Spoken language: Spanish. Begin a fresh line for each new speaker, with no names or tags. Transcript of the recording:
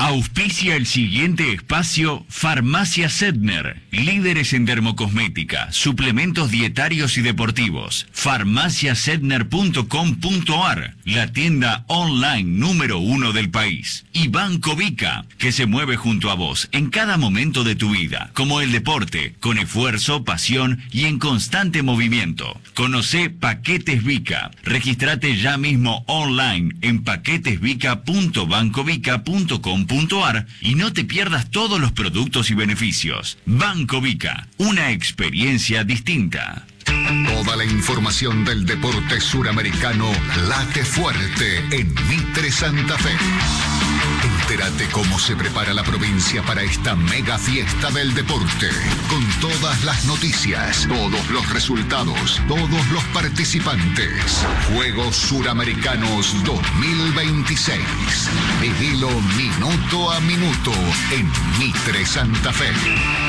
Auspicia el siguiente espacio Farmacia Sedner, líderes en dermocosmética, suplementos dietarios y deportivos. Farmaciasedner.com.ar, la tienda online número 1 del país. Y Banco Vica, que se mueve junto a vos en cada momento de tu vida, como el deporte, con esfuerzo, pasión y en constante movimiento. Conocé Paquetes Vica. Registrate ya mismo online en paquetesvica.bancovica.com.ar y no te pierdas todos los productos y beneficios. Banco Vica, una experiencia distinta.
Toda la información del deporte suramericano late fuerte en Mitre Santa Fe. Entérate cómo se prepara la provincia para esta mega fiesta del deporte, con todas las noticias, todos los resultados, todos los participantes. Juegos Suramericanos 2026. Vivilo minuto a minuto en Mitre Santa Fe.